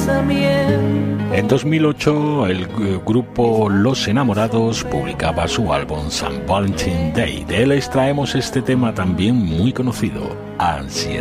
En 2008, el grupo Los Enamorados publicaba su álbum St. Valentine's Day. De él extraemos este tema también muy conocido, Ansiedad.